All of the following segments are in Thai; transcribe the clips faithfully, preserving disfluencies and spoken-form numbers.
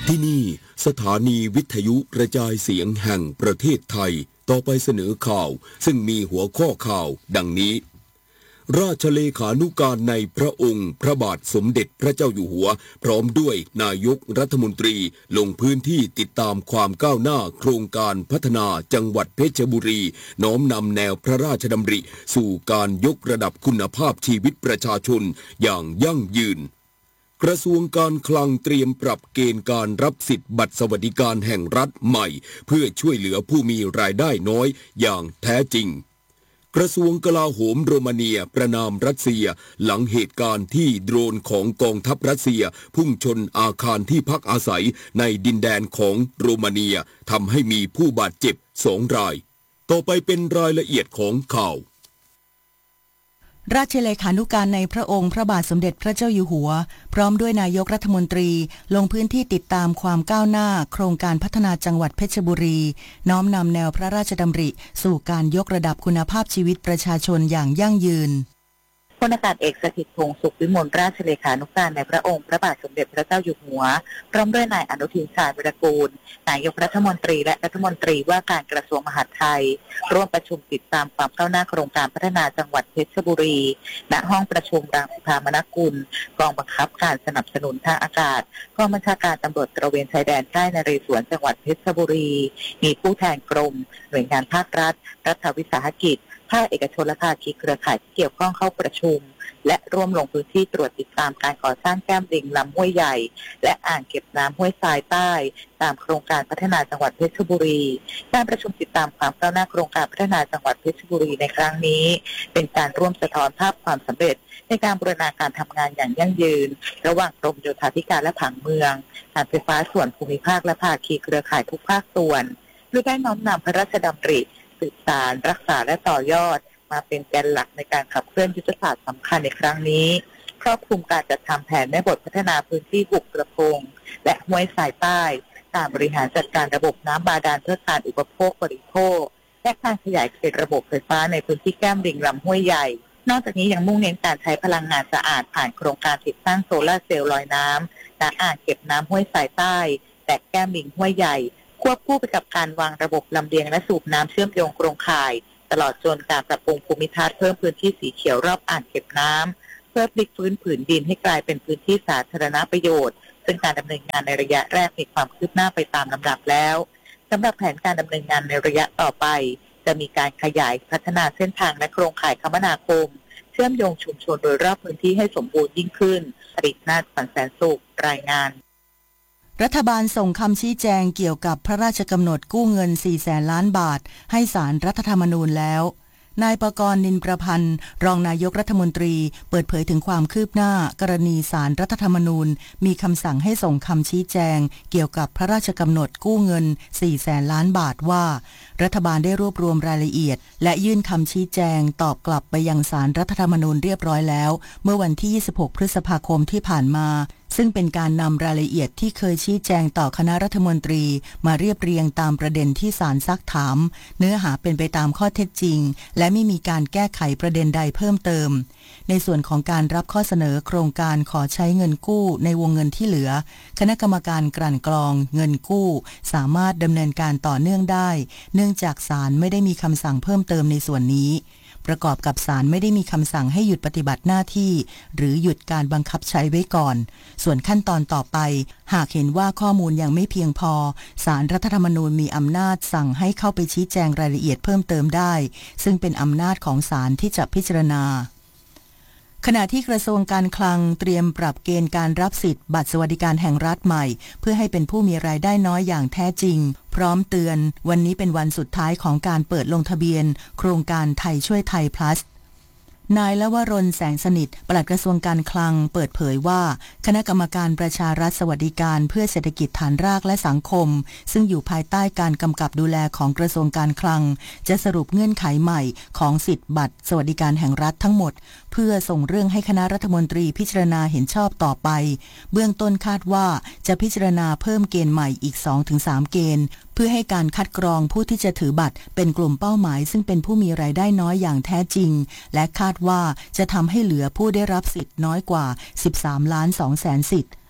ที่นี่สถานีวิทยุกระจายเสียงแห่งประเทศไทยต่อไปเสนอข่าวซึ่งมีหัวข้อข่าวดังนี้ราชเลขานุการในพระองค์พระบาทสมเด็จพระเจ้าอยู่หัวพร้อมด้วยนายกรัฐมนตรีลงพื้นที่ติดตามความก้าวหน้าโครงการพัฒนาจังหวัดเพชรบุรีน้อมนำแนวพระราชดำริสู่การยกระดับคุณภาพชีวิตประชาชนอย่างยั่งยืนกระทรวงการคลังเตรียมปรับเกณฑ์การรับสิทธิบัตรสวัสดิการแห่งรัฐใหม่เพื่อช่วยเหลือผู้มีรายได้น้อยอย่างแท้จริงกระทรวงกลาโหมโรมาเนียประนามรัสเซียหลังเหตุการณ์ที่โดรนของกองทัพรัสเซียพุ่งชนอาคารที่พักอาศัยในดินแดนของโรมาเนียทำให้มีผู้บาดเจ็บสองรายต่อไปเป็นรายละเอียดของข่าวราชเลขานุการในพระองค์พระบาทสมเด็จพระเจ้าอยู่หัวพร้อมด้วยนายกรัฐมนตรีลงพื้นที่ติดตามความก้าวหน้าโครงการพัฒนาจังหวัดเพชรบุรีน้อมนำแนวพระราชดำริสู่การยกระดับคุณภาพชีวิตประชาชนอย่างยั่งยืนพลอากาศเอกสถิตพงษ์สุขวิมลราชเลขานุการในพระองค์พระบาทสมเด็จพระเจ้าอยู่หัวพร้อมด้วยนายอนุทินชาญวิรากูลนายกรัฐมนตรีและรัฐมนตรีว่าการกระทรวงมหาดไทยร่วมประชุมติดตามความก้าวหน้าโครงการพัฒนาจังหวัดเพชรบุรีณห้องประชุมรังสิพามนกุลกองบังคับการสนับสนุนทางอากาศกองบัญชาการตำรวจตระเวนชายแดนใกล้นเรศวรจังหวัดเพชรบุรีมีผู้แทนกรมหน่วยงานภาครัฐรัฐวิสาหกิจภาคเอกชนและภาคีเครือข่ายที่เกี่ยวข้องเข้าประชุมและร่วมลงพื้นที่ตรวจติดตามการก่อสร้างแก้มลิงลำห้วยใหญ่และอ่างเก็บน้ำห้วยทรายใต้ตามโครงการพัฒนาจังหวัดเพชรบุรีการประชุมติดตามความก้าวหน้าโครงการพัฒนาจังหวัดเพชรบุรีในครั้งนี้เป็นการร่วมสะท้อนภาพความสำเร็จในการบูรณาการทำงานอย่างยั่งยืนระหว่างกรมโยธาธิการและผังเมืองการไฟฟ้าส่วนภูมิภาคและภาคีเครือข่ายทุกภาคส่วนโดยได้น้อมนำพระราชดำริสืบสานรักษาและต่อยอดมาเป็นแกนหลักในการขับเคลื่อนยุทธศาสตร์สำคัญในครั้งนี้ครอบคลุมการจัดทำแผนแม่บทพัฒนาพื้นที่บุกกระพงและห้วยทรายใต้การบริหารจัดการระบบน้ำบาดาลเพื่อการอุปโภคบริโภคและการขยายเขตระบบไฟฟ้าในพื้นที่แก้มลิงลำห้วยใหญ่นอกจากนี้ยังมุ่งเน้นการใช้พลังงานสะอาดผ่านโครงการติดตั้งโซลาร์เซลล์ลอยน้ำณอ่างเก็บน้ำห้วยทรายใต้และแก้มลิงห้วยใหญ่ควบคู่ไปกับการวางระบบลำเลียงและสูบน้ำเชื่อมโยงโครงข่ายตลอดจนการปรับปรุงภูมิทัศน์เพิ่มพื้นที่สีเขียวรอบอ่างเก็บน้ำเพื่อพลิกฟื้นผืนดินให้กลายเป็นพื้นที่สาธารณประโยชน์ซึ่งการดำเนินงานในระยะแรกมีความคืบหน้าไปตามลำดับแล้วสำหรับแผนการดำเนินงานในระยะต่อไปจะมีการขยายพัฒนาเส้นทางและโครงข่ายคมนาคมเชื่อมโยงชุมชนโดยรอบพื้นที่ให้สมบูรณ์ยิ่งขึ้นผลิตนาฏขวัญแสนสุขรายงานรัฐบาลส่งคำชี้แจงเกี่ยวกับพระราชกำหนดกู้เงินสี่แสนล้านบาทให้ศาลรัฐธรรมนูญแล้วนายปกรณ์นินประพันธ์รองนายกรัฐมนตรีเปิดเผยถึงความคืบหน้ากรณีศาลรัฐธรรมนูญมีคำสั่งให้ส่งคำชี้แจงเกี่ยวกับพระราชกำหนดกู้เงินสี่แสนล้านบาทว่ารัฐบาลได้รวบรวมรายละเอียดและยื่นคำชี้แจงตอบกลับไปยังศาลรัฐธรรมนูญเรียบร้อยแล้วเมื่อวันที่ยี่สิบหกพฤษภาคมที่ผ่านมาซึ่งเป็นการนำรายละเอียดที่เคยชี้แจงต่อคณะรัฐมนตรีมาเรียบเรียงตามประเด็นที่ศาลซักถามเนื้อหาเป็นไปตามข้อเท็จจริงและไม่มีการแก้ไขประเด็นใดเพิ่มเติมในส่วนของการรับข้อเสนอโครงการขอใช้เงินกู้ในวงเงินที่เหลือคณะกรรมการกลั่นกรองเงินกู้สามารถดำเนินการต่อเนื่องได้เนื่องจากศาลไม่ได้มีคำสั่งเพิ่มเติมในส่วนนี้ประกอบกับศาลไม่ได้มีคำสั่งให้หยุดปฏิบัติหน้าที่หรือหยุดการบังคับใช้ไว้ก่อนส่วนขั้นตอนต่อไปหากเห็นว่าข้อมูลยังไม่เพียงพอศาลรัฐธรรมนูญมีอำนาจสั่งให้เข้าไปชี้แจงรายละเอียดเพิ่มเติมได้ซึ่งเป็นอำนาจของศาลที่จะพิจารณาขณะที่กระทรวงการคลังเตรียมปรับเกณฑ์การรับสิทธิ์บัตรสวัสดิการแห่งรัฐใหม่เพื่อให้เป็นผู้มีรายได้น้อยอย่างแท้จริงพร้อมเตือนวันนี้เป็นวันสุดท้ายของการเปิดลงทะเบียนโครงการไทยช่วยไทย plusนายลวรนแสงสนิทปลัดกระทรวงการคลังเปิดเผยว่าคณะกรรมการประชารัฐสวัสดิการเพื่อเศรษฐกิจฐานรากและสังคมซึ่งอยู่ภายใต้การกำกับดูแลของกระทรวงการคลังจะสรุปเงื่อนไขใหม่ของสิทธิบัตรสวัสดิการแห่งรัฐทั้งหมดเพื่อส่งเรื่องให้คณะรัฐมนตรีพิจารณาเห็นชอบต่อไปเบื้องต้นคาดว่าจะพิจารณาเพิ่มเกณฑ์ใหม่อีก สองถึงสาม เกณฑ์เพื่อให้การคัดกรองผู้ที่จะถือบัตรเป็นกลุ่มเป้าหมายซึ่งเป็นผู้มีรายได้น้อยอย่างแท้จริงและคาดว่าจะทำให้เหลือผู้ได้รับสิทธิ์น้อยกว่าสิบสามล้านสองแสนสิทธิ์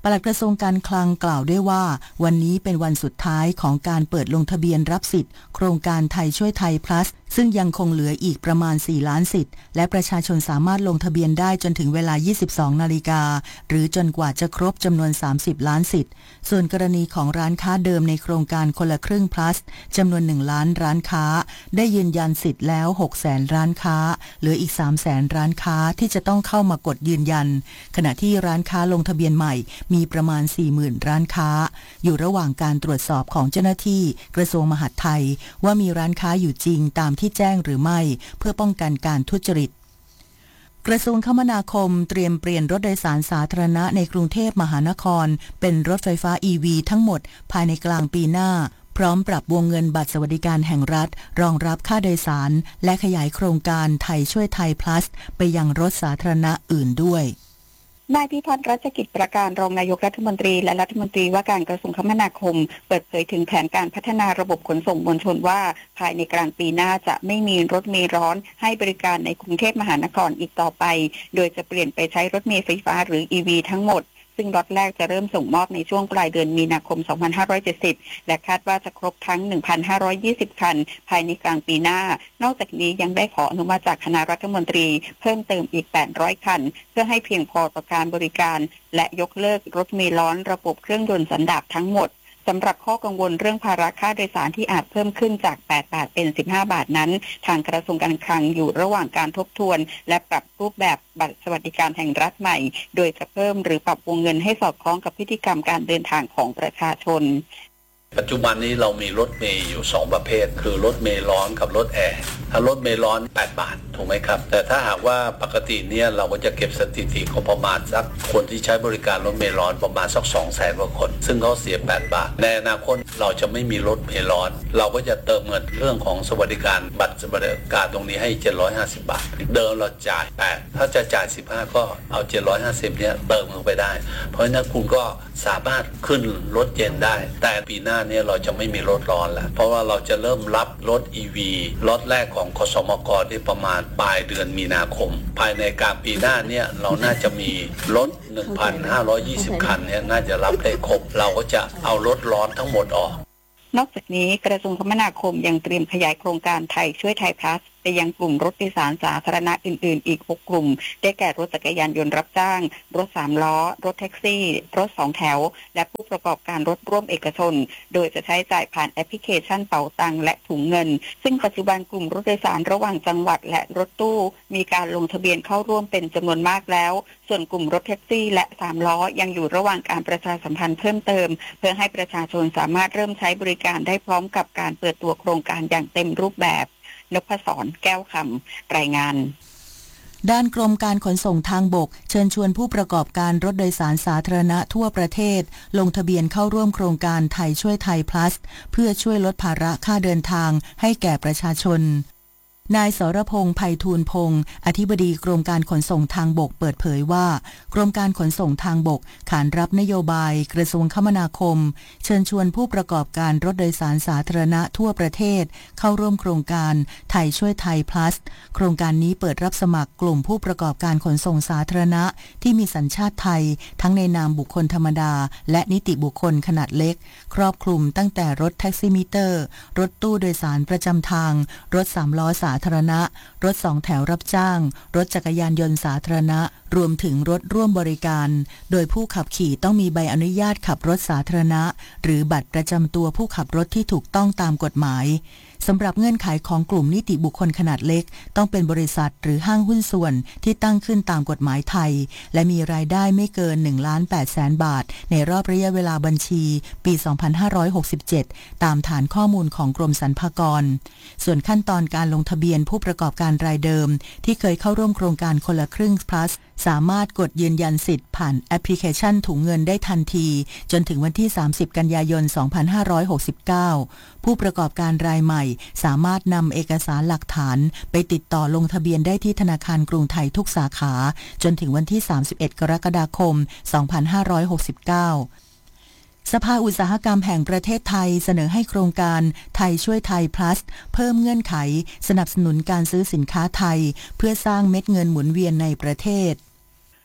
ปลัดกระทรวงการคลังกล่าวด้วยว่าวันนี้เป็นวันสุดท้ายของการเปิดลงทะเบียนรับสิทธิ์โครงการไทยช่วยไทย plus ซึ่งยังคงเหลืออีกประมาณสี่ล้านสิทธิ์และประชาชนสามารถลงทะเบียนได้จนถึงเวลา ยี่สิบสอง นาฬิกาหรือจนกว่าจะครบจำนวนสามสิบล้านสิทธิ์ส่วนกรณีของร้านค้าเดิมในโครงการคนละครึ่ง plus จำนวนหนึ่งล้านร้านค้าได้ยืนยันสิทธิ์แล้วหกแสนร้านค้าเหลืออีกสามแสนร้านค้าที่จะต้องเข้ามากดยืนยันขณะที่ร้านค้าลงทะเบียนใหม่มีประมาณ สี่หมื่น ร้านค้าอยู่ระหว่างการตรวจสอบของเจ้าหน้าที่กระทรวงมหาดไทยว่ามีร้านค้าอยู่จริงตามที่แจ้งหรือไม่เพื่อป้องกันการทุจริตกระทรวงคมนาคมเตรียมเปลี่ยนรถโดยสารสาธารณะในกรุงเทพมหานครเป็นรถไฟฟ้า อี วี ทั้งหมดภายในกลางปีหน้าพร้อมปรับวงเงินบัตรสวัสดิการแห่งรัฐรองรับค่าโดยสารและขยายโครงการไทยช่วยไทย plus ไปยังรถสาธารณะอื่นด้วยนายพิพัฒน์รัชกิจประการรองนายกรัฐมนตรีและรัฐมนตรีว่าการกระทรวงคมนาคมเปิดเผยถึงแผนการพัฒนาระบบขนส่งมวลชนว่าภายในกลางปีหน้าจะไม่มีรถเมล์ร้อนให้บริการในกรุงเทพมหานครอีกต่อไปโดยจะเปลี่ยนไปใช้รถเมล์ไฟฟ้าหรือ อี วี ทั้งหมดซึ่งล็อตแรกจะเริ่มส่งมอบในช่วงปลายเดือนมีนาคม สองพันห้าร้อยเจ็ดสิบ และคาดว่าจะครบทั้ง หนึ่งพันห้าร้อยยี่สิบ คันภายในกลางปีหน้านอกจากนี้ยังได้ขออนุมัติจากคณะรัฐมนตรีเพิ่มเติมอีก แปดร้อย คันเพื่อให้เพียงพอต่อการบริการและยกเลิกรถเมล์ร้อนระบบเครื่องยนต์สันดาปทั้งหมดสำหรับข้อกังวลเรื่องภาระค่าโดยสารที่อาจเพิ่มขึ้นจากแปดบาทเป็นสิบห้าบาทนั้นทางกระทรวงการคลังอยู่ระหว่างการทบทวนและปรับรูปแบบบัตรสวัสดิการแห่งรัฐใหม่โดยจะเพิ่มหรือปรับวงเงินให้สอดคล้องกับพฤติกรรมการเดินทางของประชาชนปัจจุบันนี้เรามีรถเมล์อยู่สองประเภทคือรถเมล์ร้อนกับรถแอร์ถ้ารถเมล์ร้อนแปดบาทถูกไหมครับแต่ถ้าหากว่าปกติเนี่ยเราก็จะเก็บสถิติของประมาณสักคนที่ใช้บริการรถเมล์ร้อนประมาณสัก สองแสน กว่าคนซึ่งเขาเสียแปดบาทในอนาคตเราจะไม่มีรถเมล์ร้อนเราก็จะเติมเงินเรื่องของสวัสดิการบัตรสวัสดิการตรงนี้ให้เจ็ดร้อยห้าสิบบาทเดิมเราจ่ายแปดถ้าจะจ่ายสิบห้าก็เอาเจ็ดร้อยห้าสิบเนี่ยเติมลงไปได้เพราะฉะนั้นคุณก็สามารถขึ้นรถเย็นได้แต่ปีหน้าเนี่ยเราจะไม่มีรถร้อนแล้วเพราะว่าเราจะเริ่มรับรถ อี วี รถแรกของคสมกที่ประมาณปลายเดือนมีนาคมภายในกลางปีหน้าเนี่ยเราน่าจะมีรถ หนึ่งพันห้าร้อยยี่สิบ คันเนี่ยน่าจะรับได้ครบเราก็จะเอารถร้อนทั้งหมดออกนอกจากนี้กระทรวงคมนาคมยังเตรียมขยายโครงการไทยช่วยไทย plus ไปยังกลุ่มรถโดยสารสาธารณะอื่นๆอีกหกกลุ่มได้แก่รถจักรยานยนต์รับจ้างรถสามล้อรถแท็กซี่รถสองแถวและผู้ประกอบการรถร่วมเอกชนโดยจะใช้จ่ายผ่านแอปพลิเคชันเป๋าตังและถุงเงินซึ่งปัจจุบันกลุ่มรถโดยสารระหว่างจังหวัดและรถตู้มีการลงทะเบียนเข้าร่วมเป็นจำนวนมากแล้วส่วนกลุ่มรถแท็กซี่และสามล้อยังอยู่ระหว่างการประชาสัมพันธ์เพิ่มเติมเพื่อให้ประชาชนสามารถเริ่มใช้บริการได้พร้อมกับการเปิดตัวโครงการอย่างเต็มรูปแบบนพศรแก้วคำรายงานด้านกรมการขนส่งทางบกเชิญชวนผู้ประกอบการรถโดยสารสาธารณะทั่วประเทศลงทะเบียนเข้าร่วมโครงการไทยช่วยไทย plus เพื่อช่วยลดภาระค่าเดินทางให้แก่ประชาชนนายสรพงษ์ไพฑูรย์พงษ์อธิบดีกรมการขนส่งทางบกเปิดเผยว่ากรมการขนส่งทางบกขานรับนโยบายกระทรวงคมนาคมเชิญชวนผู้ประกอบการรถโดยสารสาธารณะทั่วประเทศเข้าร่วมโครงการไทยช่วยไทย plus โครงการนี้เปิดรับสมัครกลุ่มผู้ประกอบการขนส่งสาธารณะที่มีสัญชาติไทยทั้งในนามบุคคลธรรมดาและนิติบุคคลขนาดเล็กครอบคลุมตั้งแต่รถแท็กซี่มิเตอร์รถตู้โดยสารประจำทางรถสามล้อสาธารณะรถสองแถวรับจ้างรถจักรยานยนต์สาธารณะรวมถึงรถร่วมบริการโดยผู้ขับขี่ต้องมีใบอนุญาตขับรถสาธารณะหรือบัตรประจำตัวผู้ขับรถที่ถูกต้องตามกฎหมายสำหรับเงื่อนไขของกลุ่มนิติบุคคลขนาดเล็กต้องเป็นบริษัทหรือห้างหุ้นส่วนที่ตั้งขึ้นตามกฎหมายไทยและมีรายได้ไม่เกิน หนึ่งล้านแปดแสน บาทในรอบระยะเวลาบัญชีปี สองพันห้าร้อยหกสิบเจ็ด ตามฐานข้อมูลของกรมสรรพากรส่วนขั้นตอนการลงทะเบียนผู้ประกอบการรายเดิมที่เคยเข้าร่วมโครงการคนละครึ่ง plus สามารถกดยืนยันสิทธิ์ผ่านแอปพลิเคชันถุงเงินได้ทันทีจนถึงวันที่สามสิบกันยายนสองพันห้าร้อยหกสิบเก้าผู้ประกอบการรายใหม่สามารถนำเอกสารหลักฐานไปติดต่อลงทะเบียนได้ที่ธนาคารกรุงไทยทุกสาขาจนถึงวันที่สามสิบเอ็ดกรกฎาคมสองพันห้าร้อยหกสิบเก้าสภาอุตสาหกรรมแห่งประเทศไทยเสนอให้โครงการไทยช่วยไทย plus เพิ่มเงื่อนไขสนับสนุนการซื้อสินค้าไทยเพื่อสร้างเม็ดเงินหมุนเวียนในประเทศ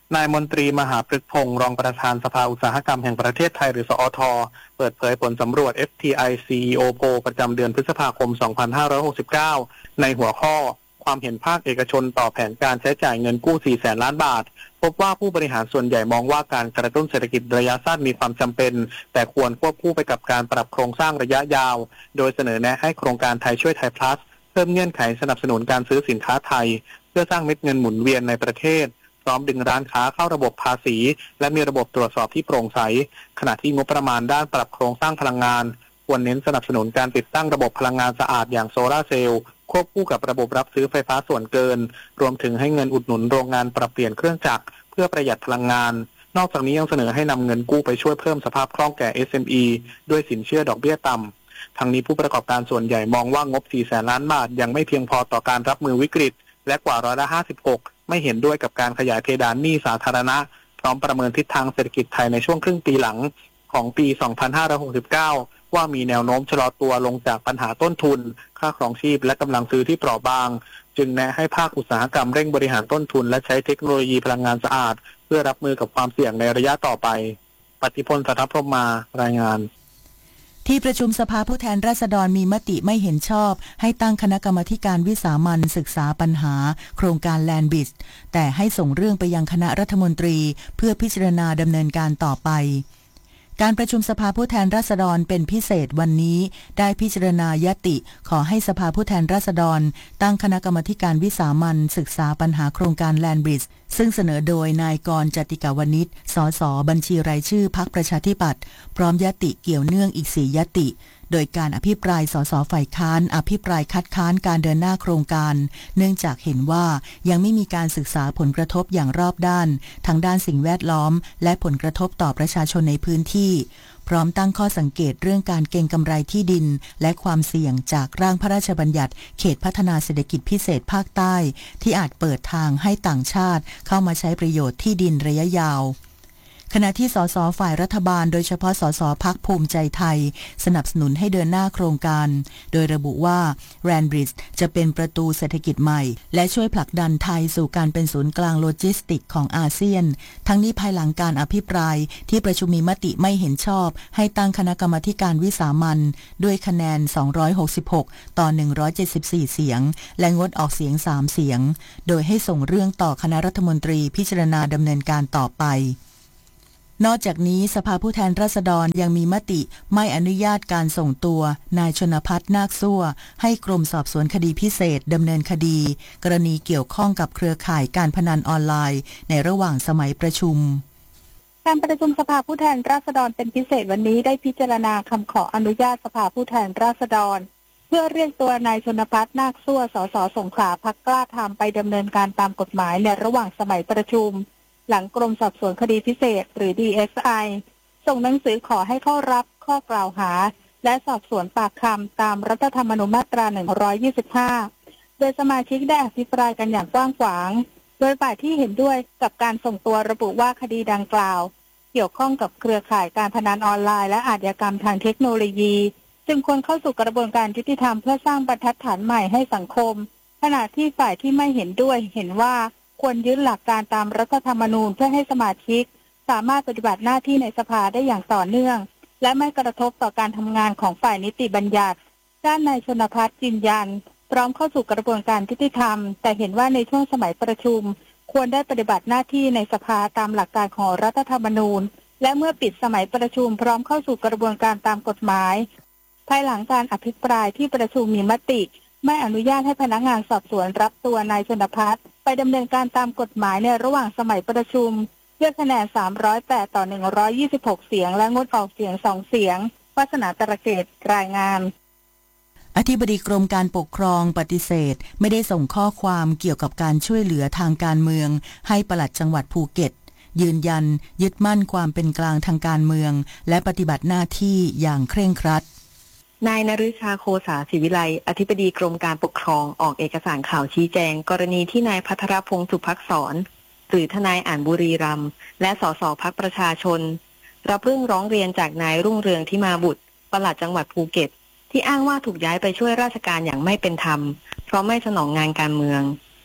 นายมนตรีมหาพฤกษ์พงษ์รองประธานสภาอุตสาหกรรมแห่งประเทศไทยหรือสอท.เปิดเผยผลสำรวจ เอฟ ที ไอ ซี อี โอ Poll ประจำเดือนพฤษภาคม สองพันห้าร้อยหกสิบเก้า ในหัวข้อความเห็นภาคเอกชนต่อแผนการใช้จ่ายเงินกู้ สี่แสน ล้านบาทพบว่าผู้บริหารส่วนใหญ่มองว่าการกระตุ้นเศรษฐกิจระยะสั้นมีความจำเป็นแต่ควรควบคู่ไปกับการปรับโครงสร้างระยะยาวโดยเสนอแนะให้โครงการไทยช่วยไทย plus เพิ่มเงื่อนไขสนับสนุนการซื้อสินค้าไทยเพื่อสร้างเม็ดเงินหมุนเวียนในประเทศพร้อมดึงร้านค้าเข้าระบบภาษีและมีระบบตรวจสอบที่โปร่งใสขณะที่งบประมาณด้านปรับโครงสร้างพลังงานควรเน้นสนับสนุนการติดตั้งระบบพลังงานสะอาดอย่างโซลาร์เซลล์ควบคู่กับระบบรับซื้อไฟฟ้าส่วนเกินรวมถึงให้เงินอุดหนุนโรงงานปรับเปลี่ยนเครื่องจักรเพื่อประหยัดพลังงานนอกจากนี้ยังเสนอให้นำเงินกู้ไปช่วยเพิ่มสภาพคล่องแก่ เอส เอ็ม อี ด้วยสินเชื่อดอกเบี้ยต่ำทั้งนี้ผู้ประกอบการส่วนใหญ่มองว่างบ สี่แสน ล้านบาทยังไม่เพียงพอต่อการรับมือวิกฤตและกว่าร้อยละห้าสิบหกไม่เห็นด้วยกับการขยายเพดานหนี้สาธารณะพร้อมประเมินทิศทางเศรษฐกิจไทยในช่วงครึ่งปีหลังของปี สองพันห้าร้อยหกสิบเก้า ว่ามีแนวโน้มชะลอตัวลงจากปัญหาต้นทุนค่าครองชีพและกำลังซื้อที่เปราะบางจึงแนะให้ภาคอุตสาหกรรมเร่งบริหารต้นทุนและใช้เทคโนโลยีพลังงานสะอาดเพื่อรับมือกับความเสี่ยงในระยะต่อไปปฏิพล สัทธพรหมารายงานที่ประชุมสภาผู้แทนราษฎรมีมติไม่เห็นชอบให้ตั้งคณะกรรมาการวิสามัญศึกษาปัญหาโครงการแลนด์บริดจ์แต่ให้ส่งเรื่องไปยังคณะรัฐมนตรีเพื่อพิจารณาดำเนินการต่อไปการประชุมสภาผู้แทนราษฎรเป็นพิเศษวันนี้ได้พิจารณายติขอให้สภาผู้แทนราษฎรตั้งคณะกรรมาการวิสามัญศึกษาปัญหาโครงการแลนด์บริดจ์ซึ่งเสนอโดยนายกรณ์ จติกาวนิช สสบัญชีรายชื่อพรรคประชาธิปัตย์พร้อมยติเกี่ยวเนื่องอีกสี่ยติโดยการอภิปรายสสฝ่ายค้านอภิปรายคัดค้านการเดินหน้าโครงการเนื่องจากเห็นว่ายังไม่มีการศึกษาผลกระทบอย่างรอบด้านทั้งด้านสิ่งแวดล้อมและผลกระทบต่อประชาชนในพื้นที่พร้อมตั้งข้อสังเกตเรื่องการเก็งกำไรที่ดินและความเสี่ยงจากร่างพระราชบัญญัติเขตพัฒนาเศรษฐกิจพิเศษภาคใต้ที่อาจเปิดทางให้ต่างชาติเข้ามาใช้ประโยชน์ที่ดินระยะยาวขณะที่สสฝ่ายรัฐบาลโดยเฉพาะสสพรรคภูมิใจไทยสนับสนุนให้เดินหน้าโครงการโดยระบุว่าแลนด์บริดจ์จะเป็นประตูเศรษฐกิจใหม่และช่วยผลักดันไทยสู่การเป็นศูนย์กลางโลจิสติกของอาเซียนทั้งนี้ภายหลังการอภิปรายที่ประชุมมีมติไม่เห็นชอบให้ตั้งคณะกรรมาการวิสามัญด้วยคะแนนสองร้อยหกสิบหกต่อหนึ่งร้อยเจ็ดสิบสี่เสียงและงดออกเสียงสามเสียงโดยให้ส่งเรื่องต่อคณะรัฐมนตรีพิจารณาดำเนินการต่อไปนอกจากนี้สภาผู้แทนราษฎรยังมีมติไม่อนุญาตการส่งตัวนายชนภัทรนาคซั่วให้กรมสอบสวนคดีพิเศษดำเนินคดีกรณีเกี่ยวข้องกับเครือข่ายการพนันออนไลน์ในระหว่างสมัยประชุมการประชุมสภาผู้แทนราษฎรเป็นพิเศษวันนี้ได้พิจารณาคำขออนุญาตสภาผู้แทนราษฎรเพื่อเรียกตัวนายชนภัทรนาคซั่วสสสงขลาพรรคกล้าธรรมไปดำเนินการตามกฎหมายในระหว่างสมัยประชุมหลังกรมสอบสวนคดีพิเศษหรือ ดี เอส ไอ ส่งหนังสือขอให้เข้ารับข้อกล่าวหาและสอบสวนปากคำตามรัฐธรรมนูญมาตราหนึ่งร้อยยี่สิบห้าโดยสมาชิกได้อภิปรายกันอย่างกว้างขวางโดยฝ่ายที่เห็นด้วยกับการส่งตัวระบุว่าคดีดังกล่าวเกี่ยวข้องกับเครือข่ายการพนันออนไลน์และอาชญากรรมทางเทคโนโลยีจึงควรเข้าสู่กระบวนการยุติธรรมเพื่อสร้างบรรทัดฐานใหม่ให้สังคมขณะที่ฝ่ายที่ไม่เห็นด้วยเห็นว่าควรยึดหลักการตามรัฐธรรมนูญเพื่อให้สมาชิกสามารถปฏิบัติหน้าที่ในสภาได้อย่างต่อเนื่องและไม่กระทบต่อการทำงานของฝ่ายนิติบัญญัติด้านนายชนภัทรยืนยันพร้อมเข้าสู่กระบวนการยุติธรรมแต่เห็นว่าในช่วงสมัยประชุมควรได้ปฏิบัติหน้าที่ในสภาตามหลักการของรัฐธรรมนูญและเมื่อปิดสมัยประชุมพร้อมเข้าสู่กระบวนการตามกฎหมายภายหลังการอภิปรายที่ประชุมมีมติไม่อนุญาตให้พนักงานสอบสวนรับตัวนายชนภัทรไปดำเนินการตามกฎหมายในระหว่างสมัยประชุมด้วยคะแนนสามร้อยแปดต่อหนึ่งร้อยยี่สิบหกเสียงและงดออกเสียงสองเสียงวาสนาตระเกตรายงานอธิบดีกรมการปกครองปฏิเสธไม่ได้ส่งข้อความเกี่ยวกับการช่วยเหลือทางการเมืองให้ปลัดจังหวัดภูเก็ตยืนยันยึดมั่นความเป็นกลางทางการเมืองและปฏิบัติหน้าที่อย่างเคร่งครัดนายนฤชาโคสาศิวิไลอธิบดีกรมการปกครองออกเอกสารข่าวชี้แจงกรณีที่นายภัทรพงษ์สุภักษรหรือทนายอ่านบุรีรัมย์และสสพรรคประชาชนรับเรื่องร้องเรียนจากนายรุ่งเรืองทิมาบุตรปลัดจังหวัดภูเก็ตที่อ้างว่าถูกย้ายไปช่วยราชการอย่างไม่เป็นธรรมเพราะไม่สนองงานการเมือง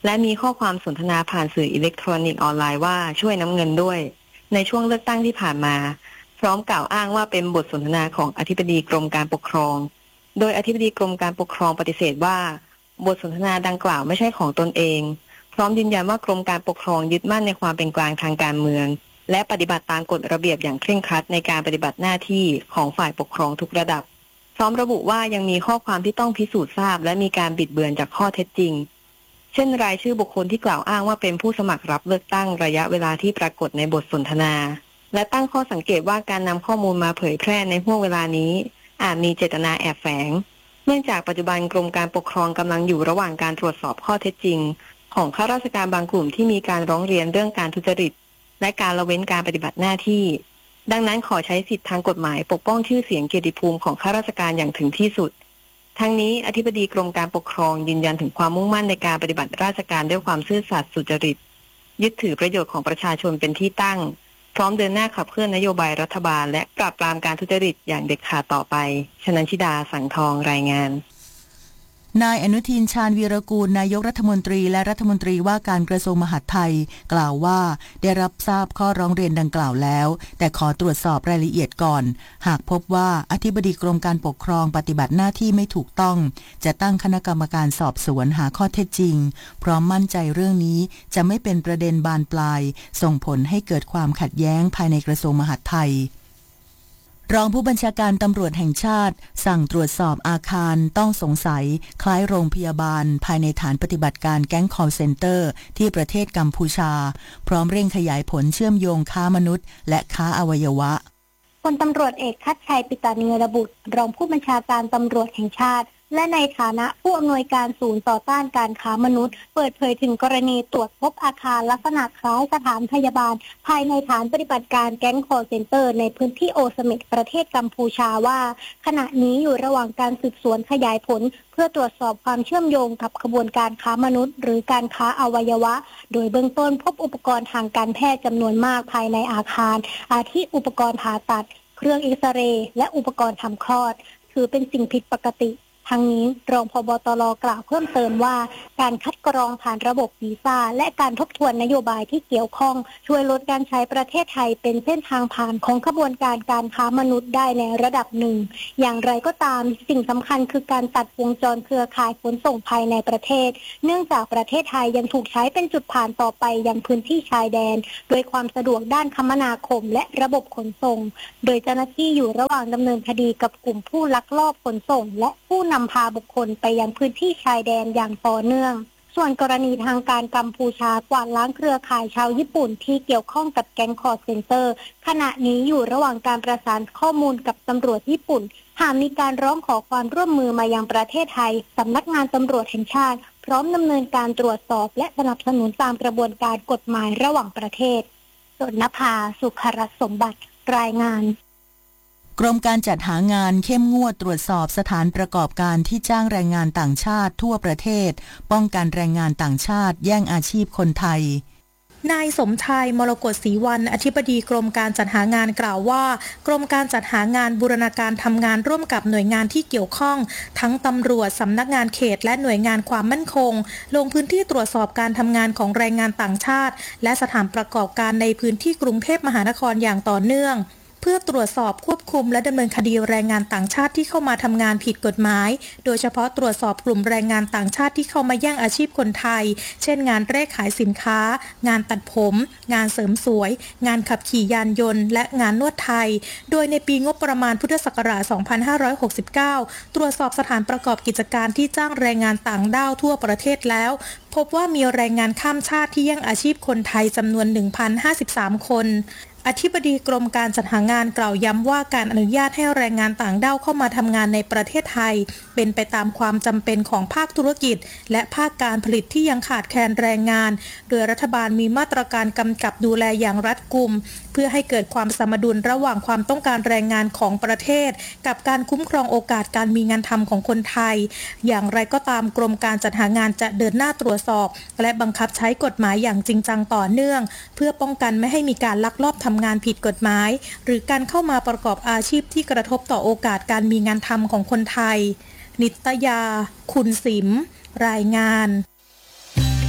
และมีข้อความสนทนาผ่านสื่ออิเล็กทรอนิกส์ออนไลน์ว่าช่วยน้ำเงินด้วยในช่วงเลือกตั้งที่ผ่านมาพร้อมกล่าวอ้างว่าเป็นบทสนทนาของอธิบดีกรมการปกครองโดยอธิบดีกรมการปกครองปฏิเสธว่าบทสนทนาดังกล่าวไม่ใช่ของตนเองพร้อมยืนยันว่ากรมการปกครองยึดมั่นในความเป็นกลางทางการเมืองและปฏิบัติตามกฎระเบียบอย่างเคร่งครัดในการปฏิบัติหน้าที่ของฝ่ายปกครองทุกระดับพร้อมระบุว่ายังมีข้อความที่ต้องพิสูจน์ทราบและมีการบิดเบือนจากข้อเท็จจริงเช่นรายชื่อบุคคลที่กล่าวอ้างว่าเป็นผู้สมัครรับเลือกตั้งระยะเวลาที่ปรากฏในบทสนทนาและตั้งข้อสังเกตว่าการนำข้อมูลมาเผยแพร่ในห่วงเวลานี้อาจมีเจตนาแอบแฝงเนื่องจากปัจจุบันกรมการปกครองกำลังอยู่ระหว่างการตรวจสอบข้อเท็จจริงของข้าราชการบางกลุ่มที่มีการร้องเรียนเรื่องการทุจริตและการละเว้นการปฏิบัติหน้าที่ดังนั้นขอใช้สิทธิทางกฎหมายปกป้องชื่อเสียงเกียรติภูมิของข้าราชการอย่างถึงที่สุดทั้งนี้อธิบดีกรมการปกครองยืนยันถึงความมุ่งมั่นในการปฏิบัติราชการด้วยความซื่อสัตย์สุจริตยึดถือประโยชน์ของประชาชนเป็นที่ตั้งพร้อมเดินหน้าขับเคลื่อนนโยบายรัฐบาลและปราบปรามการทุจริตอย่างเด็ดขาดต่อไปชนันชิดาสังทองรายงานนายอนุทินชาญวีรกูลนายกรัฐมนตรีและรัฐมนตรีว่าการกระทรวงมหาดไทยกล่าวว่าได้รับทราบข้อร้องเรียนดังกล่าวแล้วแต่ขอตรวจสอบรายละเอียดก่อนหากพบว่าอธิบดีกรมการปกครองปฏิบัติหน้าที่ไม่ถูกต้องจะตั้งคณะกรรมการสอบสวนหาข้อเท็จจริงพร้อมมั่นใจเรื่องนี้จะไม่เป็นประเด็นบานปลายส่งผลให้เกิดความขัดแย้งภายในกระทรวงมหาดไทยรองผู้บัญชาการตำรวจแห่งชาติสั่งตรวจสอบอาคารต้องสงสัยคล้ายโรงพยาบาลภายในฐานปฏิบัติการแก๊งคอลเซ็นเตอร์ที่ประเทศกัมพูชาพร้อมเร่งขยายผลเชื่อมโยงค้ามนุษย์และค้าอวัยวะพลตำรวจเอกทัชชัยปิตาเนรบุตรรองผู้บัญชาการตำรวจแห่งชาติและในฐานะผู้อำนวยการศูนย์ต่อต้านการค้ามนุษย์เปิดเผยถึงกรณีตรวจพบอาคารลักษณะคล้ายสถานพยาบาลภายในฐานปฏิบัติการแก๊งคอลเซ็นเตอร์ในพื้นที่โอเสเม็ดประเทศกัมพูชาว่าขณะนี้อยู่ระหว่างการสืบสวนขยายผลเพื่อตรวจสอบความเชื่อมโยงกับขบวนการค้ามนุษย์หรือการค้าอวัยวะโดยเบื้องต้นพบอุปกรณ์ทางการแพทย์จำนวนมากภายในอาคารอาทิอุปกรณ์ผ่าตัดเครื่องเอ็กซเรย์และอุปกรณ์ทำคลอดถือเป็นสิ่งผิดปกติทั้งนี้รองผบ.ตร.กล่าวเพิ่มเติมว่าการคัดกรองผ่านระบบวีซ่าและการทบทวนนโยบายที่เกี่ยวข้องช่วยลดการใช้ประเทศไทยเป็นเส้นทางผ่านของขบวนการการค้ามนุษย์ได้ในระดับหนึ่งอย่างไรก็ตามสิ่งสำคัญคือการตัดวงจรเครือข่ายขนส่งภายในประเทศเนื่องจากประเทศไทยยังถูกใช้เป็นจุดผ่านต่อไปยังพื้นที่ชายแดนโดยความสะดวกด้านคมนาคมและระบบขนส่งโดยเจ้าหน้าที่อยู่ระหว่างดำเนินคดีกับกลุ่มผู้ลักลอบขนส่งและผู้นำพาบุคคลไปยังพื้นที่ชายแดนอย่างต่อเนื่องส่วนกรณีทางการกัมพูชากวาดล้างเครือข่ายชาวญี่ปุ่นที่เกี่ยวข้องกับแก๊งคอลเซ็นเตอร์ขณะนี้อยู่ระหว่างการประสานข้อมูลกับตำรวจญี่ปุ่นหากมีการร้องขอความร่วมมือมายังประเทศไทยสำนักงานตำรวจแห่งชาติพร้อมดำเนินการตรวจสอบและสนับสนุนตามกระบวนการกฎหมายระหว่างประเทศสนภาสุขรัตน์สมบัติรายงานกรมการจัดหางานเข้มงวดตรวจสอบสถานประกอบการที่จ้างแรงงานต่างชาติทั่วประเทศป้องกันแรงงานต่างชาติแย่งอาชีพคนไทยนายสมชายมรกตศรีวรรณอธิบดีกรมการจัดหางานกล่าวว่ากรมการจัดหางานบูรณาการทำงานร่วมกับหน่วยงานที่เกี่ยวข้องทั้งตำรวจสำนักงานเขตและหน่วยงานความมั่นคงลงพื้นที่ตรวจสอบการทำงานของแรงงานต่างชาติและสถานประกอบการในพื้นที่กรุงเทพมหานครอย่างต่อเนื่องเพื่อตรวจสอบควบคุมและดำเนินคดีแรงงานต่างชาติที่เข้ามาทำงานผิดกฎหมายโดยเฉพาะตรวจสอบกลุ่มแรงงานต่างชาติที่เข้ามาแย่งอาชีพคนไทยเช่นงานเลขขายสินค้างานตัดผมงานเสริมสวยงานขับขี่ยานยนต์และงานนวดไทยโดยในปีงบประมาณพุทธศักราชสองพันห้าร้อยหกสิบเก้าตรวจสอบสถานประกอบกิจการที่จ้างแรงงานต่างด้าวทั่วประเทศแล้วพบว่ามีแรงงานข้ามชาติที่แย่งอาชีพคนไทยจำนวน หนึ่งพันห้าสิบสาม คนอธิบดีกรมการจัดหางานกล่าวย้ำว่าการอนุญาตให้แรงงานต่างด้าวเข้ามาทำงานในประเทศไทยเป็นไปตามความจำเป็นของภาคธุรกิจและภาคการผลิตที่ยังขาดแคลนแรงงานโดยรัฐบาลมีมาตรการกำกับดูแลอย่างรัดกุมเพื่อให้เกิดความสมดุลระหว่างความต้องการแรงงานของประเทศกับการคุ้มครองโอกาสการมีงานทำของคนไทยอย่างไรก็ตามกรมการจัดหางานจะเดินหน้าตรวจสอบและบังคับใช้กฎหมายอย่างจริงจังต่อเนื่องเพื่อป้องกันไม่ให้มีการลักลอบทำงานผิดกฎหมายหรือการเข้ามาประกอบอาชีพที่กระทบต่อโอกาสการมีงานทำของคนไทยนิตยาคุณสิมรายงาน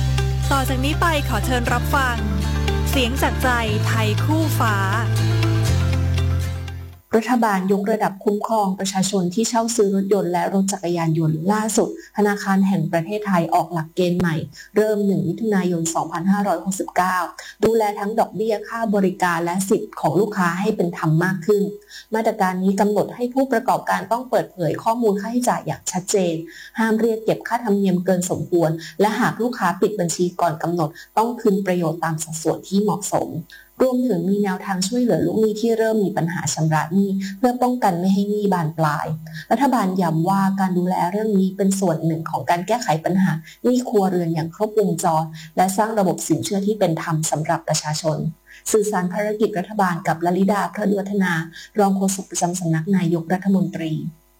ต่อจากนี้ไปขอเชิญรับฟังเสียงจากใจไทยคู่ฟ้ารัฐบาลยกระดับคุ้มครองประชาชนที่เช่าซื้อรถยนต์และรถจักรยานยนต์ล่าสุดธนาคารแห่งประเทศไทยออกหลักเกณฑ์ใหม่เริ่มหนึ่งมิถุนายนสองพันห้าร้อยหกสิบเก้าดูแลทั้งดอกเบี้ยค่าบริการและสิทธิ์ของลูกค้าให้เป็นธรรมมากขึ้นมาตรการนี้กำหนดให้ผู้ประกอบการต้องเปิดเผยข้อมูลค่าใช้จ่ายอย่างชัดเจนห้ามเรียกเก็บค่าธรรมเนียมเกินสมควรและหากลูกค้าปิดบัญชีก่อนกำหนดต้องคืนประโยชน์ตามสัดส่วนที่เหมาะสมรวมถึงมีแนวทางช่วยเหลือลูกหนี้ที่เริ่มมีปัญหาชำระหนี้เพื่อป้องกันไม่ให้หนี้บานปลายรัฐบาลย้ำว่าการดูแลเรื่องนี้เป็นส่วนหนึ่งของการแก้ไขปัญหาหนี้ครัวเรือนอย่างครบวงจรและสร้างระบบสินเชื่อที่เป็นธรรมสำหรับประชาชนสื่อสารภารกิจรัฐบาลกับลลิดาพระวัฒนารองโฆษกประจำสำนักนายกรัฐมนตรี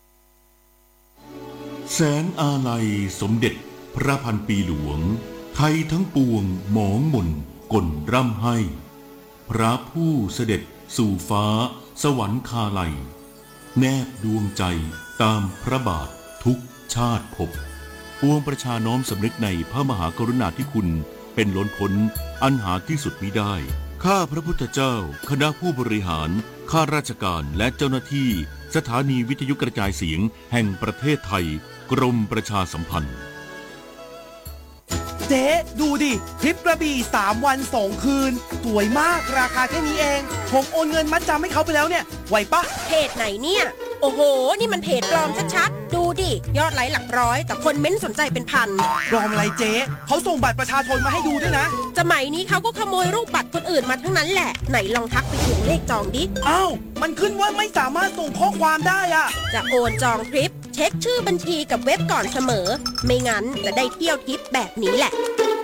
แสนอาลัยสมเด็จพระพันปีหลวงไทยทั้งปวงหมองหม่นกลร่ำให้พระผู้เสด็จสู่ฟ้าสวรรคาลัยแนบดวงใจตามพระบาททุกชาติภพปวงประชาน้อมสำนึกในพระมหากรุณาธิคุณเป็นล้นพ้นอันหาที่สุดมิได้ข้าพระพุทธเจ้าคณะผู้บริหารข้าราชการและเจ้าหน้าที่สถานีวิทยุกระจายเสียงแห่งประเทศไทยกรมประชาสัมพันธ์เจ๊ดูดิทริปกระบี่สามวันสองคืนสวยมากราคาแค่นี้เองผมโอนเงินมัดจำให้เขาไปแล้วเนี่ยไหวปะเพจไหนเนี่ยโอ้โหนี่มันเพจปลอมชัดๆดูดิยอดไลค์หลักร้อยแต่คนเม้นสนใจเป็นพันปลอมอะไรเจ๊เขาส่งบัตรประชาชนมาให้ดูด้วยนะสมัยนี้เขาก็ขโมยรูปบัตรคนอื่นมาทั้งนั้นแหละไหนลองทักไปถึงเลขจองดิอ้าวมันขึ้นว่าไม่สามารถส่งข้อความได้อะจะโอนจองทริปเช็คชื่อบัญชีกับเว็บก่อนเสมอไม่งั้นจะได้เที่ยวทริปแบบนี้แหละ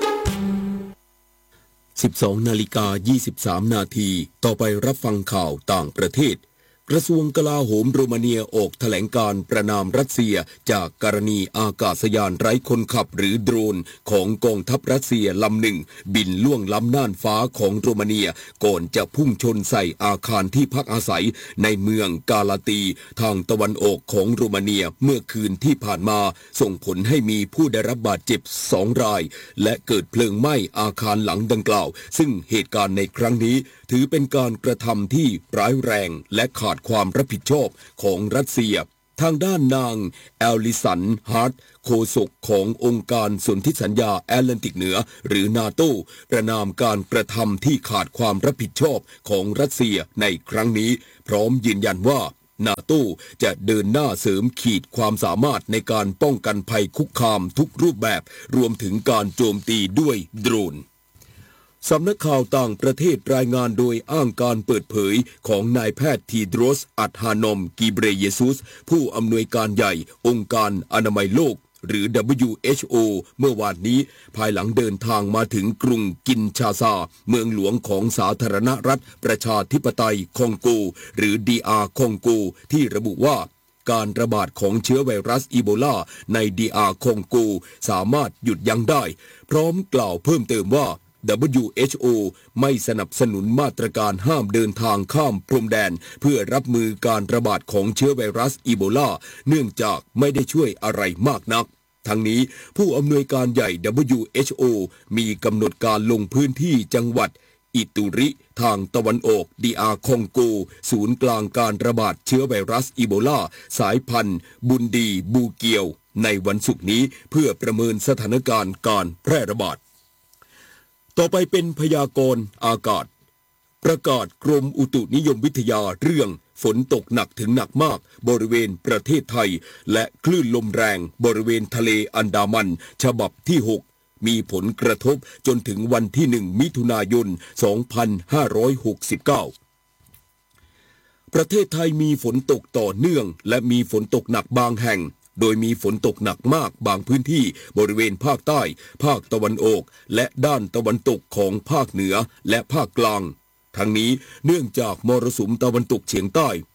สิบสองนาฬิกายี่สิบสามนาทีต่อไปรับฟังข่าวต่างประเทศกระทรวงกลาโหมโรมาเนียออกแถลงการประณามรัสเซียจากกรณีอากาศยานไร้คนขับหรือโดรนของกองทัพรัสเซียลำหนึ่งบินล่วงล้ำน่านฟ้าของโรมาเนียก่อนจะพุ่งชนใส่อาคารที่พักอาศัยในเมืองกาลาตีทางตะวันออกของโรมาเนียเมื่อคืนที่ผ่านมาส่งผลให้มีผู้ได้รับบาดเจ็บสองรายและเกิดเพลิงไหม้อาคารหลังดังกล่าวซึ่งเหตุการณ์ในครั้งนี้ถือเป็นการกระทำที่ร้ายแรงและขาดความรับผิดชอบของรัสเซียทางด้านนางแอลลิสันฮาร์ทโฆษกขององค์การสนธิสัญญาแอตแลนติกเหนือหรือนาโต้ประณามการกระทำที่ขาดความรับผิดชอบของรัสเซียในครั้งนี้พร้อมยืนยันว่านาโต้จะเดินหน้าเสริมขีดความสามารถในการป้องกันภัยคุกคามทุกรูปแบบรวมถึงการโจมตีด้วยโดรนสำนักข่าวต่างประเทศรายงานโดยอ้างการเปิดเผยของนายแพทย์ทีโดรส อัดฮานอม กีเบรเยซุสผู้อำนวยการใหญ่องค์การอนามัยโลกหรือ ดับเบิลยู เอช โอ เมื่อวานนี้ภายหลังเดินทางมาถึงกรุงกินชาซาเมืองหลวงของสาธารณรัฐประชาธิปไตยคองโกหรือ ดี อาร์ คองโกที่ระบุว่าการระบาดของเชื้อไวรัสอีโบลาใน ดี อาร์ คองโกสามารถหยุดยั้งได้พร้อมกล่าวเพิ่มเติมว่าดับเบิลยู เอช โอ ไม่สนับสนุนมาตรการห้ามเดินทางข้ามพรมแดนเพื่อรับมือการระบาดของเชื้อไวรัสอีโบลาเนื่องจากไม่ได้ช่วยอะไรมากนักทั้งนี้ผู้อำนวยการใหญ่ ดับเบิลยู เอช โอ มีกำหนดการลงพื้นที่จังหวัดอิตุริทางตะวันออก ดี อาร์ คองโกศูนย์กลางการระบาดเชื้อไวรัสอีโบลาสายพันธุ์บุนดีบูเกียวในวันศุกร์นี้เพื่อประเมินสถานการณ์การแพร่ระบาดต่อไปเป็นพยากรณ์อากาศประกาศกรมอุตุนิยมวิทยาเรื่องฝนตกหนักถึงหนักมากบริเวณประเทศไทยและคลื่นลมแรงบริเวณทะเลอันดามันฉบับที่หกมีผลกระทบจนถึงวันที่หนึ่งมิถุนายนสองพันห้าร้อยหกสิบเก้าประเทศไทยมีฝนตกต่อเนื่องและมีฝนตกหนักบางแห่งโดยมีฝนตกหนักมากบางพื้นที่บริเวณภาคใต้ภาคตะวันออกและด้านตะวันตกของภาคเหนือและภาคกลางทั้งนี้เนื่องจากมรสุมตะวันตกเฉียงใต้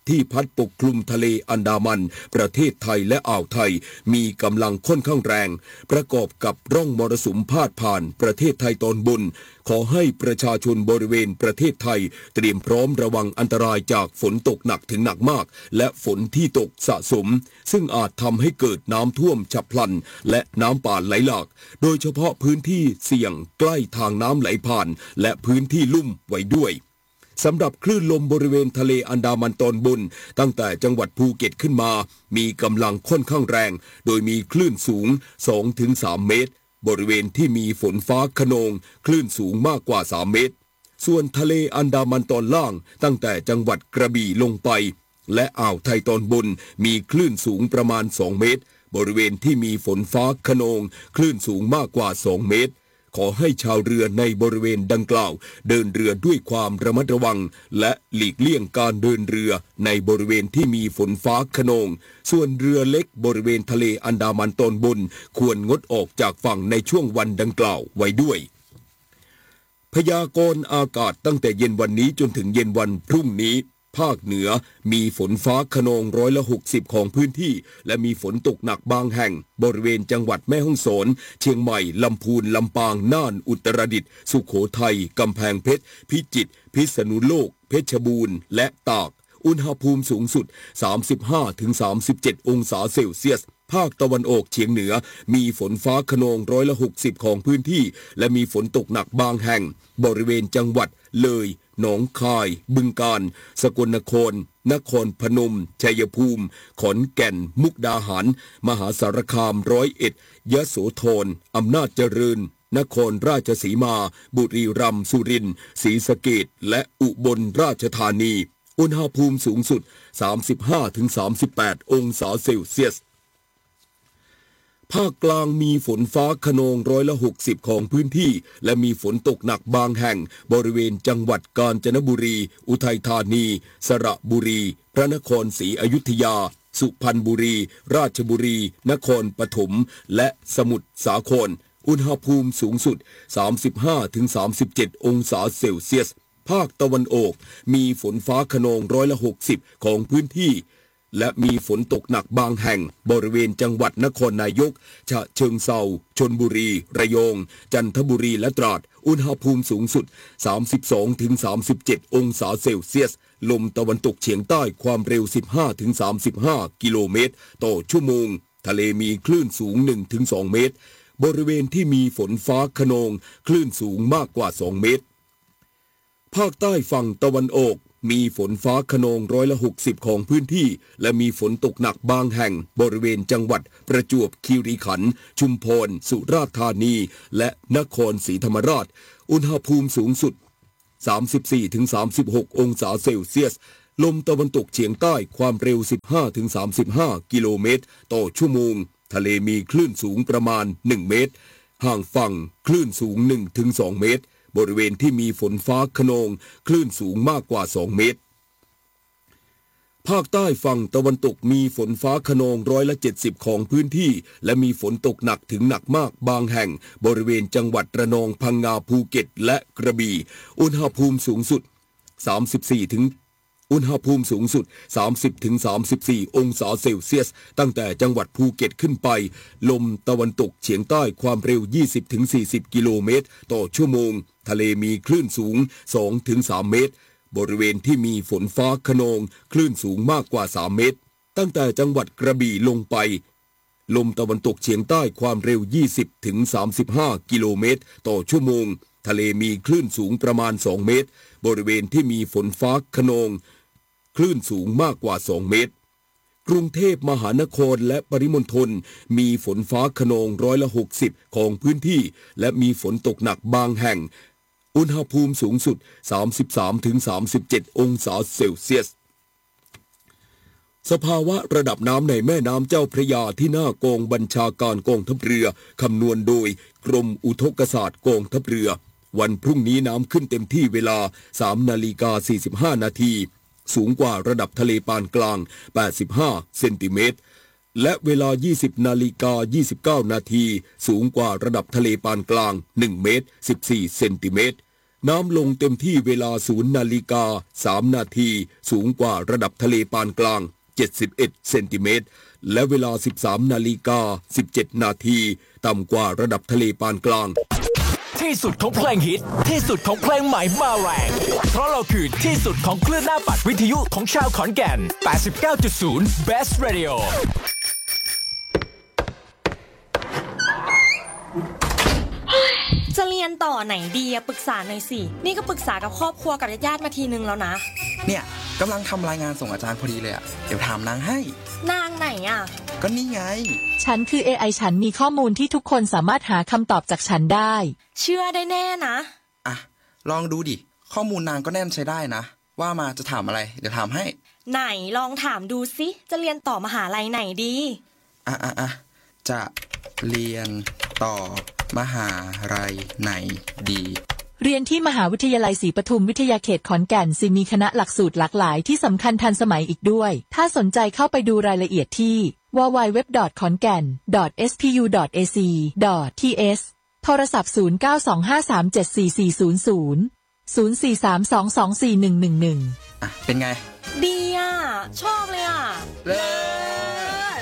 ที่พัดปกคลุมทะเลอันดามันประเทศไทยและอ่าวไทยมีกำลังค่อนข้างแรงประกอบกับร่องมรสุมพาดผ่านประเทศไทยตอนบนขอให้ประชาชนบริเวณประเทศไทยเตรียมพร้อมระวังอันตรายจากฝนตกหนักถึงหนักมากและฝนที่ตกสะสมซึ่งอาจทำให้เกิดน้ำท่วมฉับพลันและน้ำป่าไหลหลากโดยเฉพาะพื้นที่เสี่ยงใกล้ทางน้ำไหลผ่านและพื้นที่ลุ่มไว้ด้วยสำหรับคลื่นลมบริเวณทะเลอันดามันตอนบนตั้งแต่จังหวัดภูเก็ตขึ้นมามีกำลังค่อนข้างแรงโดยมีคลื่นสูง สองถึงสาม เมตรบริเวณที่มีฝนฟ้าคะนองคลื่นสูงมากกว่าสามเมตรส่วนทะเลอันดามันตอนล่างตั้งแต่จังหวัดกระบี่ลงไปและอ่าวไทยตอนบนมีคลื่นสูงประมาณสองเมตรบริเวณที่มีฝนฟ้าคะนองคลื่นสูงมากกว่าสองเมตรขอให้ชาวเรือในบริเวณดังกล่าวเดินเรือด้วยความระมัดระวังและหลีกเลี่ยงการเดินเรือในบริเวณที่มีฝนฟ้าคะนองส่วนเรือเล็กบริเวณทะเลอันดามันตอนบนควรงดออกจากฝั่งในช่วงวันดังกล่าวไว้ด้วยพยากรณ์อากาศตั้งแต่เย็นวันนี้จนถึงเย็นวันพรุ่งนี้ภาคเหนือมีฝนฟ้าคะนองร้อยละหกสิบของพื้นที่และมีฝนตกหนักบางแห่งบริเวณจังหวัดแม่ฮ่องสอนเชียงใหม่ลำพูนลำปางน่านอุตรดิตถ์สุโขทัยกำแพงเพชรพิจิตรพิษณุโลกเพชรบูรณ์และตากอุณหภูมิสูงสุด สามสิบห้าถึงสามสิบเจ็ด องศาเซลเซียสภาคตะวันออกเฉียงเหนือมีฝนฟ้าคะนองร้อยละหกสิบของพื้นที่และมีฝนตกหนักบางแห่งบริเวณจังหวัดเลยหนองคายบึงกาฬสกลนครนครพนมชัยภูมิขอนแก่นมุกดาหารมหาสารคามร้อยเอ็ดยโสธรอำนาจเจริญนครราชสีมาบุรีรัมย์สุรินทร์ศรีสะเกษและอุบลราชธานีอุณหภูมิสูงสุด สามสิบห้าถึงสามสิบแปด องศาเซลเซียสภาคกลางมีฝนฟ้าคะนองร้อยละหกสิบของพื้นที่และมีฝนตกหนักบางแห่งบริเวณจังหวัดกาญจนบุรีอุทัยธานีสระบุรีพระนครศรีอยุธยาสุพรรณบุรีราชบุรีนครปฐมและสมุทรสาครอุณหภูมิสูงสุด สามสิบห้าถึงสามสิบเจ็ด องศาเซลเซียสภาคตะวันออกมีฝนฟ้าคะนองร้อยละหกสิบของพื้นที่และมีฝนตกหนักบางแห่งบริเวณจังหวัดนครนายกฉะเชิงเทราชลบุรีระยองจันทบุรีและตราดอุณหภูมิสูงสุด สามสิบสองถึงสามสิบเจ็ด องศาเซลเซียสลมตะวันตกเฉียงใต้ความเร็ว สิบห้าถึงสามสิบห้า กิโลเมตรต่อชั่วโมงทะเลมีคลื่นสูง หนึ่งถึงสอง เมตรบริเวณที่มีฝนฟ้าคะนองคลื่นสูงมากกว่าสองเมตรภาคใต้ฝั่งตะวันออกมีฝนฟ้าคะนองร้อยละหกสิบของพื้นที่และมีฝนตกหนักบางแห่งบริเวณจังหวัดประจวบคีรีขันธ์ชุมพรสุราษฎร์ธานีและนครศรีธรรมราชอุณหภูมิสูงสุด สามสิบสี่ถึงสามสิบหก องศาเซลเซียสลมตะวันตกเฉียงใต้ความเร็ว สิบห้าถึงสามสิบห้า กิโลเมตรต่อชั่วโมงทะเลมีคลื่นสูงประมาณหนึ่งเมตรห่างฝั่งคลื่นสูง หนึ่งถึงสอง เมตรบริเวณที่มีฝนฟ้าคะนองคลื่นสูงมากกว่าสองเมตรภาคใต้ฝั่งตะวันตกมีฝนฟ้าคะนองร้อยละเจ็ดสิบของพื้นที่และมีฝนตกหนักถึงหนักมากบางแห่งบริเวณจังหวัดระนองพังงาภูเก็ตและกระบี่อุณหภูมิสูงสุดสามสิบสี่ถึงอุณหภูมิสูงสุด สามสิบถึงสามสิบสี่ องศาเซลเซียสตั้งแต่จังหวัดภูเก็ตขึ้นไปลมตะวันตกเฉียงใต้ความเร็ว ยี่สิบถึงสี่สิบ กิโลเมตรต่อชั่วโมงทะเลมีคลื่นสูง สองถึงสาม เมตรบริเวณที่มีฝนฟ้าคะนองคลื่นสูงมากกว่าสามเมตรตั้งแต่จังหวัดกระบี่ลงไปลมตะวันตกเฉียงใต้ความเร็ว ยี่สิบถึงสามสิบห้า กิโลเมตรต่อชั่วโมงทะเลมีคลื่นสูงประมาณสองเมตรบริเวณที่มีฝนฟ้าคะนองคลื่นสูงมากกว่าสองเมตรกรุงเทพมหานครและปริมณฑลมีฝนฟ้าคะนองร้อยละหกสิบของพื้นที่และมีฝนตกหนักบางแห่งอุณหภูมิสูงสุด สามสิบสามถึงสามสิบเจ็ด องศาเซลเซียสสภาวะระดับน้ำในแม่น้ำเจ้าพระยาที่หน้ากองบัญชาการกองทัพเรือคำนวณโดยกรมอุทกศาสตร์กองทัพเรือวันพรุ่งนี้น้ำขึ้นเต็มที่เวลา สามนาฬิกาสี่สิบห้า นาทีสูงกว่าระดับทะเลปานกลางแปดสิบห้าเซนติเมตรและเวลา ยี่สิบนาฬิกายี่สิบเก้า นาทีสูงกว่าระดับทะเลปานกลางหนึ่งเมตรสิบสี่เซนติเมตรน้ำลงเต็มที่เวลาศูนย์นาฬิกาสามนาทีสูงกว่าระดับทะเลปานกลางเจ็ดสิบเอ็ดเซนติเมตรและเวลาสิบสามนาฬิกาสิบเจ็ดนาทีต่ำกว่าระดับทะเลปานกลางที่สุดของเพลงฮิตที่สุดของเพลงใหม่มาแรงเพราะเราคือที่สุดของคลื่นหน้าปัดวิทยุของชาวขอนแก่น แปดสิบเก้าจุดศูนย์ Best Radio จะเรียนต่อไหนดีอะปรึกษาหน่อยสินี่ก็ปรึกษากับครอบครัวกับญาติๆมาทีนึงแล้วนะเนี่ยกำลังทำรายงานส่งอาจารย์พอดีเลยอะเดี๋ยวถามนางให้นางไหนอะก็นี่ไงฉันคือ เอ ไอ ฉันมีข้อมูลที่ทุกคนสามารถหาคำตอบจากฉันได้เชื่อได้แน่นะอ่ะลองดูดิข้อมูลนางก็แน่นใช้ได้นะว่ามาจะถามอะไรเดี๋ยวถามให้ไหนลองถามดูสิจะเรียนต่อมหาลัยไหนดีอ่ะอ่ะอ่ะจะเรียนต่อมหาลัยไหนดีเรียนที่มหาวิทยาลัยศรีปทุมวิทยาเขตขอนแก่นสิมีคณะหลักสูตรหลากหลายที่สำคัญทันสมัยอีกด้วยถ้าสนใจเข้าไปดูรายละเอียดที่ ดับเบิลยู ดับเบิลยู ดับเบิลยู ดอท ขอนแก่น ดอท เอส พี ยู ดอท เอ ซี ดอท ที เอส โทรศัพท์ศูนย์ เก้า สอง ห้า สาม เจ็ด สี่ สี่ ศูนย์ ศูนย์ ศูนย์ สี่ สาม สอง สอง สี่ หนึ่ง หนึ่ง หนึ่งอ่ะเป็นไงดีอ่ะชอบเลยอ่ะเลิศ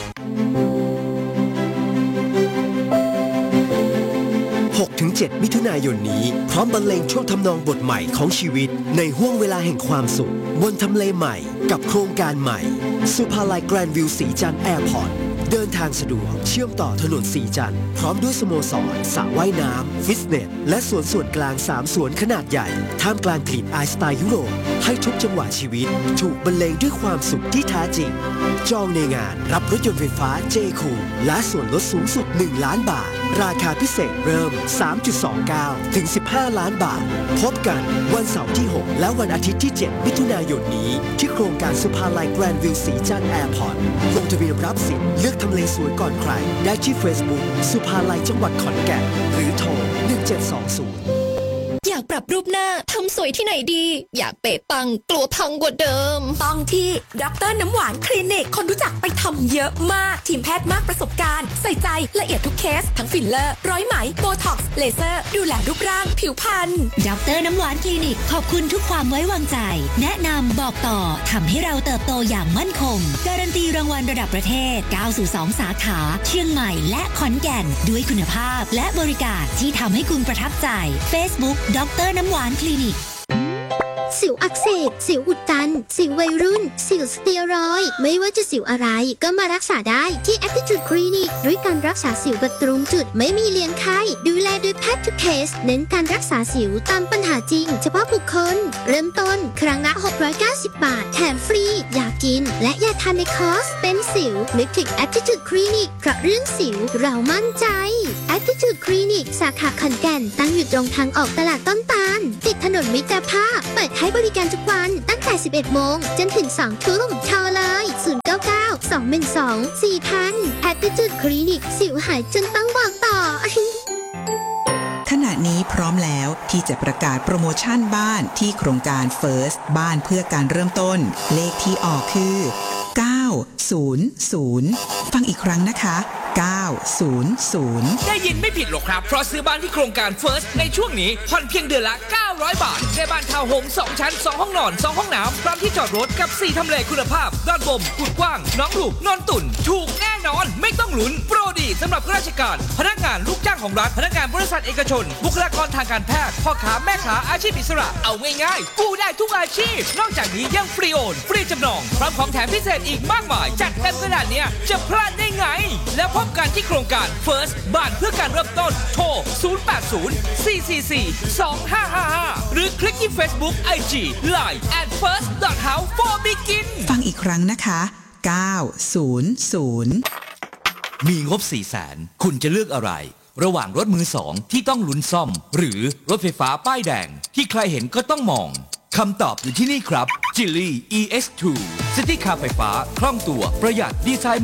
หกถึงเจ็ด มิถุนายนนี้พร้อมบรรเลงช่วงทำนองบทใหม่ของชีวิตในห้วงเวลาแห่งความสุขบนทำเลใหม่กับโครงการใหม่สุภาลัยแกรนด์วิวสีจันทร์แอร์พอร์ตเดินทางสะดวกเชื่อมต่อถนนสีจันทร์พร้อมด้วยสโมสรสระว่ายน้ำฟิตเนสและสวนส่วนกลางสามสวนขนาดใหญ่ท่ามกลางกลิ่นอายสไตล์ยุโรปให้ทุกจังหวะชีวิตถูกบรรเลงด้วยความสุขที่แท้จริงจองในงานรับรถยนต์ไฟฟ้า เจ คูล และส่วนลดสูงสุดหนึ่งล้านบาทราคาพิเศษเริ่ม สามจุดสองเก้า ถึง สิบห้า ล้านบาทพบกันวันเสาร์ที่หกและวันอาทิตย์ที่เจ็ดมิถุนายนนี้ที่โครงการสุภาลัยแกรนด์วิวสีจันทร์แอร์พอร์ตลงทะเบียนรับสิทธิ์เลือกทำเลสวยก่อนใครได้ที่ Facebook สุภาลัยจังหวัดขอนแก่นหรือโทรหนึ่งเจ็ดสองศูนย์อยากปรับรูปหน้าทำสวยที่ไหนดีอยากเป๊ะปังกลัวพังกว่าเดิมต้องที่ด็อกเตอร์น้ำหวานคลินิกคนรู้จักไปทำเยอะมากทีมแพทย์มากประสบการณ์ใส่ใจละเอียดทุกเคสทั้งฟิลเลอร์ร้อยไหมโบท็อกซ์เลเซอร์ดูแลรูปร่างผิวพรรณด็อกเตอร์น้ำหวานคลินิกขอบคุณทุกความไว้วางใจแนะนำบอกต่อทำให้เราเติบโตอย่างมั่นคงการันตีรางวัลระดับประเทศก้าวสู่สองสาขาเชียงใหม่และขอนแก่นด้วยคุณภาพและบริการที่ทำให้คุณประทับใจ Facebook ด็อกเตอร์น้ำหวานคลินิกสิวอักเสบสิวอุดตันสิววัยรุ่นสิวสเตียรอยด์ไม่ว่าจะสิวอะไรก็มารักษาได้ที่ Attitude Clinic ด้วยการรักษาสิวแบบตรงจุดไม่มีเลี้ยงไข้ดูแลโดยแพทย์ทุกเคสเน้นการรักษาสิวตามปัญหาจริงเฉพาะบุคคลเริ่มต้นครั้งละหกร้อยเก้าสิบบาทแถมฟรียากินและยาทานในคอร์สเป็นสิวนึกถึง Attitude Clinic เพราะเรื่องสิวเรามั่นใจ Attitude Clinic สาขาขอนแก่นตั้งอยู่ตรงทางออกตลาดต้นตาลติดถนนมิตรภาพเปิดให้บริการทุกวันตั้งแต่สิบเอ็ดโมงจนถึงสองทุ่มโทรเลยศูนย์ เก้า เก้า สอง หนึ่ง สอง สี่ ศูนย์ ศูนย์ Attitude Clinic สิวหายจนต้องบอกต่อขณะนี้พร้อมแล้วที่จะประกาศโปรโมชั่นบ้านที่โครงการ First บ้านเพื่อการเริ่มต้นเลขที่ออกคือเก้า ศูนย์ ศูนย์ฟังอีกครั้งนะคะเก้า ศูนย์ ศูนย์ได้ยินไม่ผิดหรอกครับเพราะซื้อบ้านที่โครงการ First ในช่วงนี้ผ่อนเพียงเดือนละเก้าร้อยบาทได้บ้านทาวน์โฮมสองชั้นสองห้องนอนสองห้องน้ำพร้อมที่จอดรถกับสี่ทำเลคุณภาพด้านบนกุดกว้างน้องหลูกนอนตุ่นถูกแน่นอนไม่ต้องลุ้นโปรดีสำหรับข้าราชการพนักงานลูกจ้างของรัฐพนักงานบริษัทเอกชนบุคลากรทางการแพทย์พ่อค้าแม่ค้าอาชีพอิสระเอาง่ายๆกู้ได้ทุกอาชีพนอกจากนี้ยังฟรีโอนฟรีจำนองพร้อมของแถมพิเศษอีกมากมายจัดเต็มขนาดนี้จะพลาดได้ไงแล้วพบกันที่โครงการFirst บ้านเพื่อการเริ่มต้นโทรศูนย์ แปด ศูนย์ สี่ สี่ สี่ สอง ห้า ห้า ห้าหรือคลิกที่ Facebook ไอ จี ไลน์ แอท เฟิร์ส ดอท เฮาส์ ฟอร์ บิกินฟังอีกครั้งนะคะเก้า ศูนย์ ศูนย์มีงบ สี่แสน คุณจะเลือกอะไรระหว่างรถมือสองที่ต้องลุ้นซ่อมหรือรถไฟฟ้าป้ายแดงที่ใครเห็นก็ต้องมองคำตอบอยู่ที่นี่ครับ Geely อี เอ็กซ์ ทู ซิตี้คาร์ไฟฟ้าคล่องตัวประหยัดดีไซน์